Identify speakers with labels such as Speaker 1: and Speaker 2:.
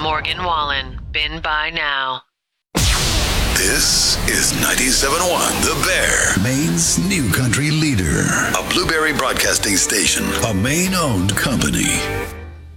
Speaker 1: Morgan Wallen, been by now.
Speaker 2: This is 97.1 The Bear, Maine's new country leader. A Blueberry Broadcasting Station, a Maine-owned company.